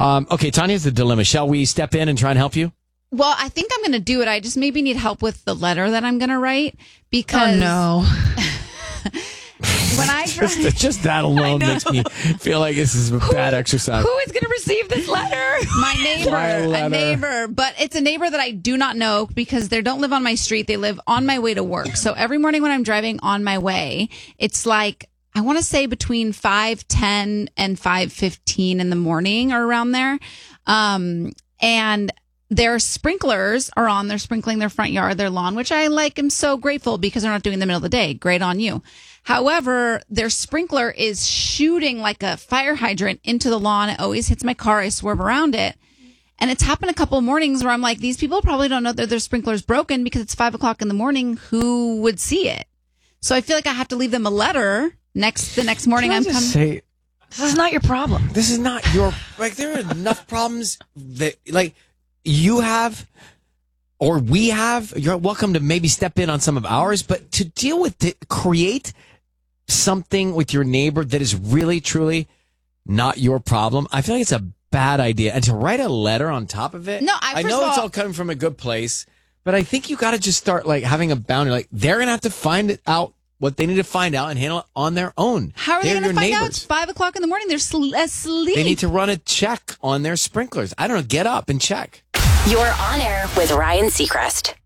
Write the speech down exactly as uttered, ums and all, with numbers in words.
Um, okay, Tanya's the dilemma. Shall we step in and try and help you? Well, I think I'm going to do it. I just maybe need help with the letter that I'm going to write because oh, no. when I just, just that alone makes me feel like this is a bad exercise. Who is going to receive this letter? My neighbor, My letter. a neighbor, but it's a neighbor that I do not know because they don't live on my street. They live on my way to work. So every morning when I'm driving on my way, it's like, I want to say between five ten and five fifteen in the morning or around there. Um, and their sprinklers are on. They're sprinkling their front yard, their lawn, which I like. I'm so grateful because they're not doing it in the middle of the day. Great on you. However, their sprinkler is shooting like a fire hydrant into the lawn. It always hits my car. I swerve around it. And it's happened a couple of mornings where I'm like, these people probably don't know that their sprinkler's broken because it's five o'clock in the morning. Who would see it? So I feel like I have to leave them a letter next the next morning. Can I I'm just coming. say, This is not your problem. this is not your, like, there are enough problems that, like, you have or we have. You're welcome to maybe step in on some of ours, but to deal with it, create something with your neighbor that is really, truly not your problem. I feel like it's a bad idea. And to write a letter on top of it. No, I, I first know of it's all, all coming from a good place, but I think you got to just start like having a boundary. Like they're going to have to find it out what they need to find out and handle it on their own. how are they They're going to your find out? neighbors. It's five o'clock in the morning. They're sl- asleep. They need to run a check on their sprinklers. I don't know. Get up and check. You're on air with Ryan Seacrest.